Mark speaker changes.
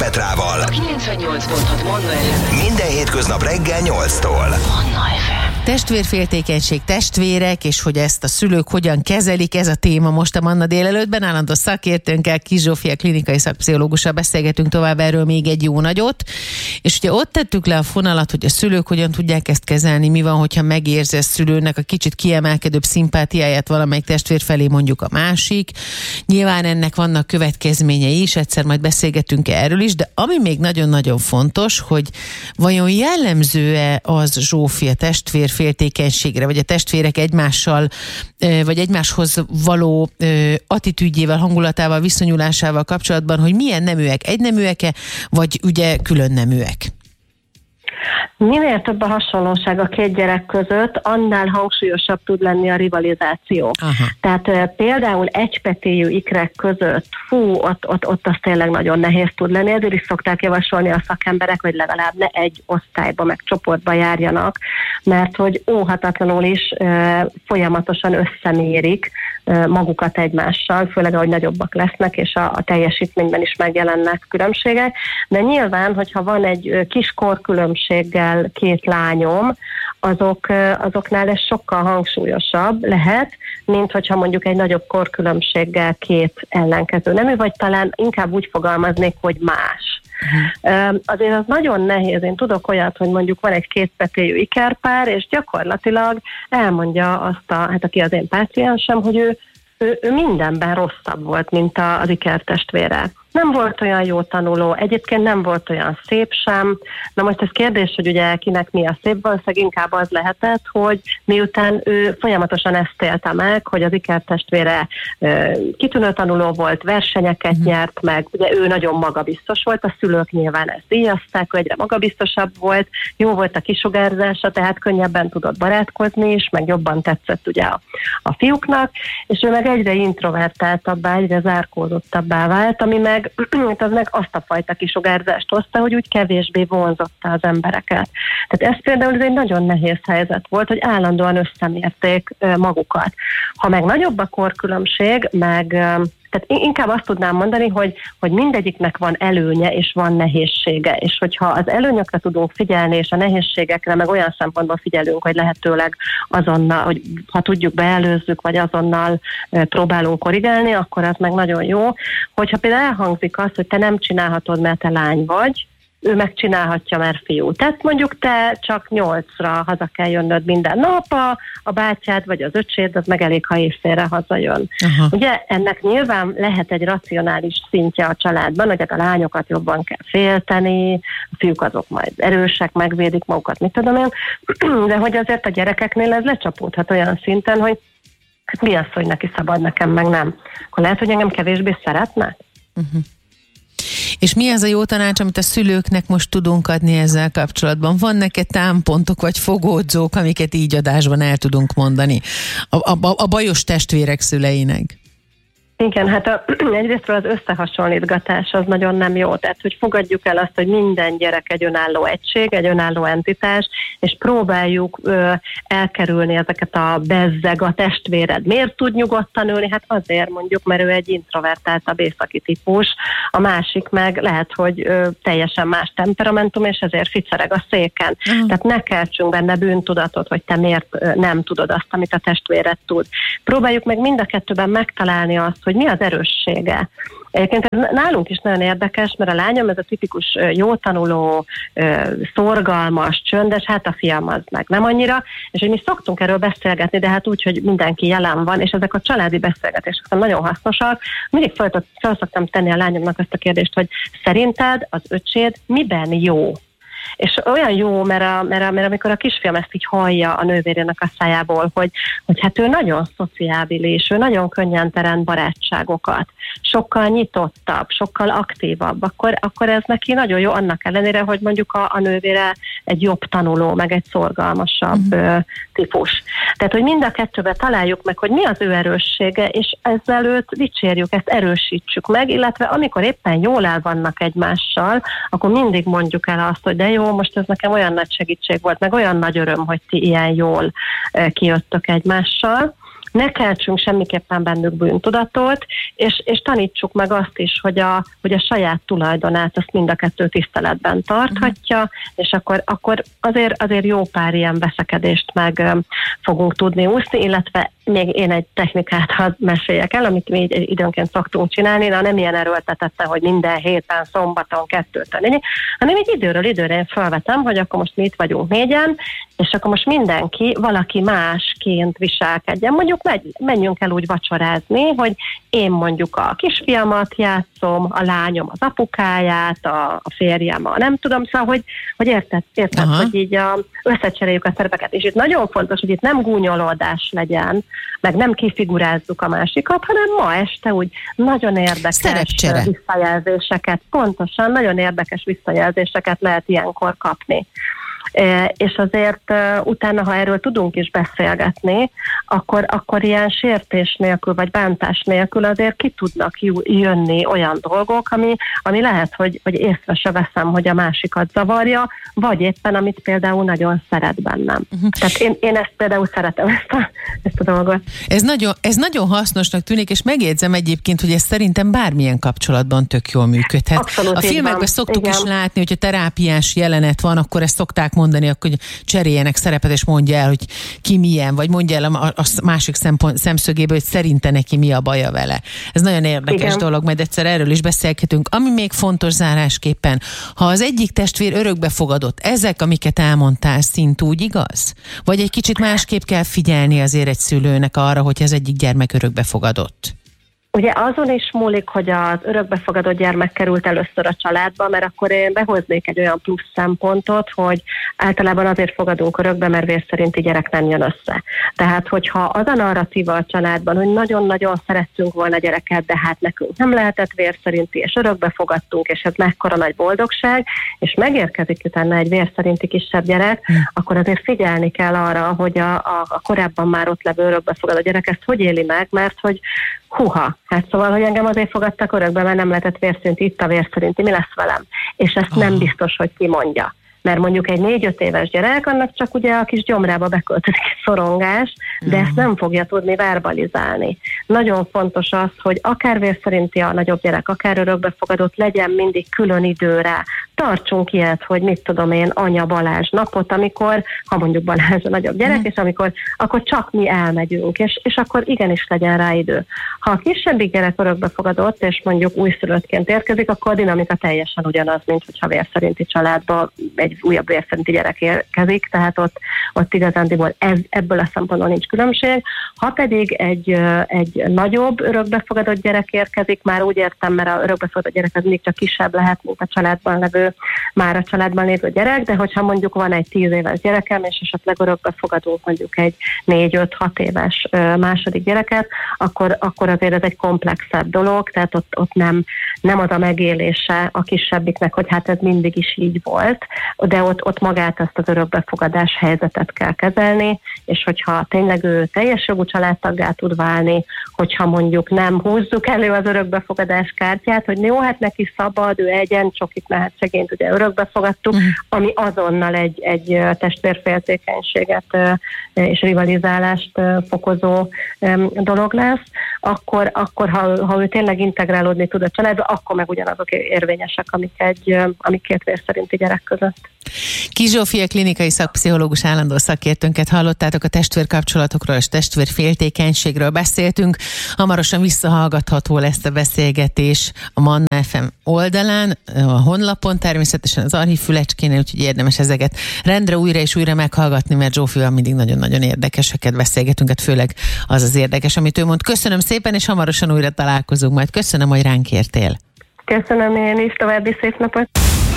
Speaker 1: Petrával.
Speaker 2: 98.6 Manna FM.
Speaker 1: Minden hétköznap reggel 8-tól.
Speaker 2: Manna FM.
Speaker 3: Testvérféltékenység, testvérek, és hogy ezt a szülők hogyan kezelik, ez a téma most a Manna délelőttben. Állandó szakértőnkkel, Kiss Zsófia klinikai szakpszichológussal beszélgetünk tovább erről még egy jó nagyot. És ugye ott tettük le a fonalat, hogy a szülők hogyan tudják ezt kezelni, mi van, hogyha megérzi a szülőnek a kicsit kiemelkedőbb szimpátiáját valamelyik testvér felé, mondjuk a másik. Nyilván ennek vannak következményei is, egyszer majd beszélgetünk erről is, de ami még nagyon-nagyon fontos, hogy vajon jellemző-e az, Zsófia, testvérféltékenységre, vagy a testvérek egymással, vagy egymáshoz való attitűdjével, hangulatával, viszonyulásával kapcsolatban, hogy milyen neműek, egyneműek-e, vagy ugye külön neműek?
Speaker 4: Minél több a hasonlóság a két gyerek között, annál hangsúlyosabb tud lenni a rivalizáció. Aha. Tehát például egypetéjű ikrek között, ott az tényleg nagyon nehéz tud lenni, ezért is szokták javasolni a szakemberek, hogy legalább ne egy osztályba, meg csoportba járjanak, mert hogy óhatatlanul is folyamatosan összemérik magukat egymással, főleg ahogy nagyobbak lesznek, és a teljesítményben is megjelennek különbségek. De nyilván, hogyha van egy kis korkülönbséggel két lányom, azoknál ez sokkal hangsúlyosabb lehet, mint hogyha mondjuk egy nagyobb korkülönbséggel két ellenkező nemű, vagy talán inkább úgy fogalmaznék, hogy más. Azért az nagyon nehéz. Én tudok olyat, hogy mondjuk van egy kétpetéjű ikerpár, és gyakorlatilag elmondja azt aki az én páciensem, hogy ő mindenben rosszabb volt, mint az ikertestvére. Nem volt olyan jó tanuló, egyébként nem volt olyan szép sem. Na most ez kérdés, hogy ugye kinek mi a szép, valószínűleg inkább az lehetett, hogy miután ő folyamatosan ezt élte meg, hogy az ikertestvére kitűnő tanuló volt, versenyeket nyert meg, ugye ő nagyon magabiztos volt, a szülők nyilván ezt díjazták, hogy egyre magabiztosabb volt, jó volt a kisugárzása, tehát könnyebben tudott barátkozni is, meg jobban tetszett ugye a fiúknak, és ő meg egyre introvertáltabbá, egyre zárkózottabbá vált, ami meg az meg azt a fajta kisugárzást hozta, hogy úgy kevésbé vonzotta az embereket. Tehát ez például egy nagyon nehéz helyzet volt, hogy állandóan összemérték magukat. Ha meg nagyobb a korkülönbség, tehát inkább azt tudnám mondani, hogy mindegyiknek van előnye és van nehézsége, és hogyha az előnyökre tudunk figyelni, és a nehézségekre meg olyan szempontból figyelünk, hogy lehetőleg azonnal, hogy ha tudjuk beelőzzük, vagy azonnal próbálunk korrigálni, akkor az meg nagyon jó. Hogyha például elhangzik az, hogy te nem csinálhatod, mert te lány vagy, ő megcsinálhatja, mert fiú. Tehát mondjuk te csak 8-ra haza kell jönnöd minden nap, a bátyád vagy az öcséd, az meg elég, ha éjfélre hazajön. Aha. Ugye ennek nyilván lehet egy racionális szintje a családban, hogy a lányokat jobban kell félteni, a fiúk azok majd erősek, megvédik magukat, mit tudom én, de hogy azért a gyerekeknél ez lecsapódhat olyan szinten, hogy hát mi az, hogy neki szabad, nekem meg nem. Akkor lehet, hogy engem kevésbé szeretnek?
Speaker 3: És mi az a jó tanács, amit a szülőknek most tudunk adni ezzel kapcsolatban? Van neked támpontok vagy fogódzók, amiket így adásban el tudunk mondani a bajos testvérek szüleinek?
Speaker 4: Igen, hát egyrésztről az összehasonlítgatás az nagyon nem jó, tehát hogy fogadjuk el azt, hogy minden gyerek egy önálló egység, egy önálló entitás, és próbáljuk elkerülni ezeket a bezzeg a testvéred. Miért tud nyugodtan ülni? Hát azért mondjuk, mert ő egy introvertáltabb északi típus, a másik meg lehet, hogy teljesen más temperamentum, és ezért ficereg a széken. Tehát ne keltsünk benne bűntudatot, hogy te miért nem tudod azt, amit a testvéred tud. Próbáljuk meg mind a kettőben megtalálni azt, hogy mi az erőssége. Egyébként ez nálunk is nagyon érdekes, mert a lányom ez a tipikus jó tanuló, szorgalmas, csöndes, hát a fiam az meg nem annyira, és hogy mi szoktunk erről beszélgetni, de hát úgy, hogy mindenki jelen van, és ezek a családi beszélgetések nagyon hasznosak. Mindig fel szoktam tenni a lányomnak azt a kérdést, hogy szerinted az öcséd miben jó? És olyan jó, mert amikor a kisfiam ezt így hallja a nővérének a szájából, hogy hát ő nagyon szociábilis, ő nagyon könnyen teremt barátságokat, sokkal nyitottabb, sokkal aktívabb, akkor ez neki nagyon jó, annak ellenére, hogy mondjuk a nővére egy jobb tanuló, meg egy szorgalmasabb típus. Tehát, hogy mind a kettőben találjuk meg, hogy mi az ő erőssége, és ezzel őt dicsérjük, ezt erősítsük meg, illetve amikor éppen jól el vannak egymással, akkor mindig mondjuk el azt, hogy de jó, most ez nekem olyan nagy segítség volt, meg olyan nagy öröm, hogy ti ilyen jól kijöttök egymással. ne keltsünk semmiképpen bennük bűntudatot, és tanítsuk meg azt is, hogy a saját tulajdonát azt mind a kettő tiszteletben tarthatja, és akkor azért jó pár ilyen veszekedést meg fogunk tudni úszni, illetve még én egy technikát hadd meséljek el, amit mi időnként szoktunk csinálni, de nem ilyen erőltetette, hogy minden héten, szombaton 2-4, hanem így időről időre én felvetem, hogy akkor most mi itt vagyunk 4-en, és akkor most mindenki valaki másként viselkedjen. Mondjuk menjünk el úgy vacsorázni, hogy én mondjuk a kisfiamat játszom, a lányom az apukáját, a férjem a nem tudom, szóval, hogy érted hogy így összecseréljük a szerepeket. És itt nagyon fontos, hogy itt nem gúnyolódás legyen, meg nem kifigurázzuk a másikat, hanem ma este úgy nagyon érdekes visszajelzéseket, pontosan nagyon érdekes visszajelzéseket lehet ilyenkor kapni. És azért utána, ha erről tudunk is beszélgetni, akkor ilyen sértés nélkül, vagy bántás nélkül azért ki tudnak jönni olyan dolgok, ami lehet, hogy észre se veszem, hogy a másikat zavarja, vagy éppen amit például nagyon szeret bennem. Tehát én ezt például szeretem, ezt a dolgot.
Speaker 3: Ez nagyon hasznosnak tűnik, és megjegyzem egyébként, hogy ez szerintem bármilyen kapcsolatban tök jól működhet.
Speaker 4: Abszolút,
Speaker 3: a filmekben szoktuk is látni, hogyha terápiás jelenet van, akkor ezt szokták mondani, akkor cseréljenek szerepet, és mondja el, hogy ki milyen, vagy mondja el a másik szemszögéből, hogy szerinte neki mi a baja vele. Ez nagyon érdekes dolog, majd egyszer erről is beszélgetünk. Ami még fontos zárásképpen, ha az egyik testvér örökbefogadott, ezek, amiket elmondtál, szintúgy igaz? Vagy egy kicsit másképp kell figyelni azért egy szülőnek arra, hogy az egyik gyermek örökbefogadott?
Speaker 4: Ugye azon is múlik, hogy az örökbefogadott gyermek került először a családba, mert akkor én behoznék egy olyan plusz szempontot, hogy általában azért fogadunk örökbe, mert vérszerinti gyerek nem jön össze. Tehát, hogyha az a narratíva a családban, hogy nagyon-nagyon szerettünk volna gyereket, de hát nekünk nem lehetett vérszerinti, és örökbefogadtunk, és ez mekkora nagy boldogság, és megérkezik utána egy vérszerinti kisebb gyerek, akkor azért figyelni kell arra, hogy a korábban már ott levő örökbefogadott gyerek ezt hogy éli meg, mert hogy hát szóval, hogy engem azért fogadtak örökbe, mert nem lehetett vérszerinti, itt a vérszerinti, mi lesz velem? És ezt nem biztos, hogy kimondja. Mert mondjuk egy 4-5 éves gyerek, annak csak ugye a kis gyomrába beköltözik egy szorongás, de ezt nem fogja tudni verbalizálni. Nagyon fontos az, hogy akár vérszerinti a nagyobb gyerek, akár örökbefogadott, legyen mindig külön időre. Tartsunk ilyet, hogy mit tudom én, Anya Balázs napot, amikor, ha mondjuk Balázs a nagyobb gyerek, és akkor csak mi elmegyünk, és akkor igenis legyen rá idő. Ha a kisebbik gyerek örökbefogadott, és mondjuk újszülöttként érkezik, akkor a dinamika teljesen ugyanaz, mint hogyha vérszerinti családba egy újabb vérszerinti gyerek érkezik, tehát ott igazándiból ebből a szempontból nincs különbség. Ha pedig egy nagyobb örökbefogadott gyerek érkezik, már úgy értem, mert az örökbefogadott gyerek az még csak kisebb lehet, mint a családban lévő gyerek, de hogyha mondjuk van egy 10 éves gyerekem, és esetleg örökbefogadunk mondjuk egy 4-5-6 éves második gyereket, akkor azért ez egy komplexebb dolog, tehát ott nem az a megélése a kisebbiknek, hogy hát ez mindig is így volt, de ott magát ezt az örökbefogadás helyzetet kell kezelni, és hogyha tényleg ő teljes jogú családtaggá tud válni, hogyha mondjuk nem húzzuk elő az örökbefogadás kártyát, hogy jó, hát neki szabad, ő egyen csokit mehet szegényt, ugye örökbefogadtuk, ami azonnal egy testvérféltékenységet és rivalizálást fokozó dolog lesz, akkor ha ő tényleg integrálódni tud a családba, akkor meg ugyanazok érvényesek, amik két vérszerinti gyerek között.
Speaker 3: Kiss Zsófia klinikai szakpszichológus állandó szakértőnket hallottátok, a testvérkapcsolatokról és testvérféltékenységről beszéltünk. Hamarosan visszahallgatható lesz a beszélgetés a Manna FM oldalán, a honlapon, természetesen az archívfülecskénél, úgyhogy érdemes ezeket rendre újra és újra meghallgatni, mert Zsófival mindig nagyon-nagyon érdekeseket beszélgetünk, hát főleg az érdekes, amit ő mond. Köszönöm szépen, és hamarosan újra találkozunk majd. Köszönöm, hogy ránk értél.
Speaker 4: Köszönöm én is, további szép napot!